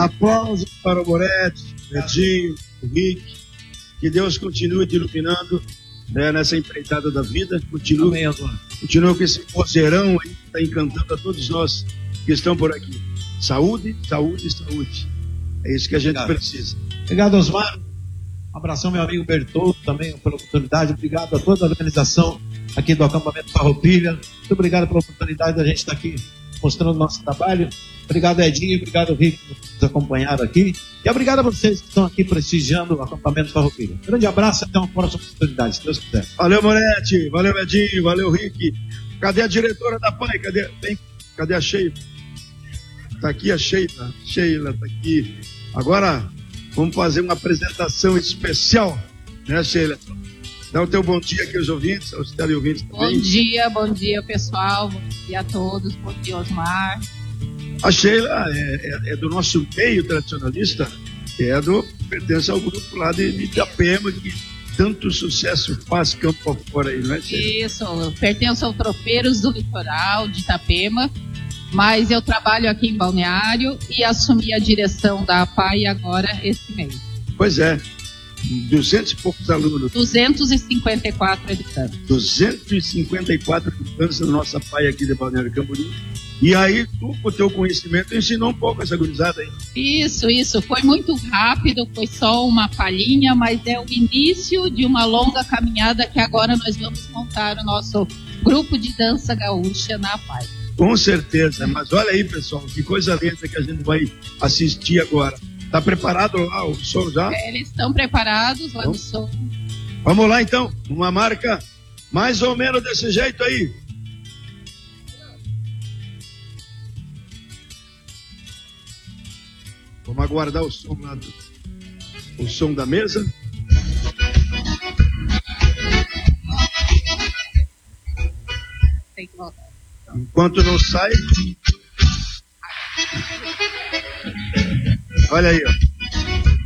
Aplausos para o Moretti, o Edinho, o Rick. Que Deus continue te iluminando, né, nessa empreitada da vida. Continue com esse vozeirão aí que está encantando a todos nós que estão por aqui. Saúde, saúde, saúde. É isso que a gente precisa. Obrigado, Osmar. Um abração, meu amigo Bertoldo, também pela oportunidade. Obrigado a toda a organização aqui do acampamento Farroupilha. Muito obrigado pela oportunidade da gente estar aqui mostrando o nosso trabalho. Obrigado, Edinho. Obrigado, Rick, por nos acompanhar aqui. E obrigado a vocês que estão aqui prestigiando o acampamento Farroupilha. Grande abraço e até uma próxima oportunidade, se Deus quiser. Valeu, Moretti. Valeu, Edinho. Valeu, Rick. Cadê a diretora da PAI? Cadê a Sheila? Está aqui a Sheila. Sheila está aqui. Agora vamos fazer uma apresentação especial, né, Sheila? Dá o teu bom dia aqui aos ouvintes, aos teleouvintes também. Bom dia, pessoal. Bom dia a todos. Bom dia, Osmar. A Sheila é do nosso meio tradicionalista, pertence ao grupo lá de Itapema, que tanto sucesso faz campo afora aí, não é, Sheila? Isso, eu pertenço ao Tropeiros do Litoral de Itapema, mas eu trabalho aqui em Balneário e assumi a direção da APAI agora esse mês. Pois é, 200 e poucos alunos. 254 habitantes. 254 habitantes da nossa APAI aqui de Balneário Camboriú. E aí, tu, com o teu conhecimento, ensinou um pouco essa gurizada aí. Isso. Foi muito rápido, foi só uma palhinha, mas é o início de uma longa caminhada que agora nós vamos montar o nosso grupo de dança gaúcha na APAI. Com certeza, mas olha aí, pessoal, que coisa linda que a gente vai assistir agora. Tá preparado lá o som já? Eles estão preparados lá no som. Vamos lá então, uma marca mais ou menos desse jeito aí. Vamos aguardar o som lá o som da mesa. Tem que voltar. Enquanto não sai. Olha aí, ó.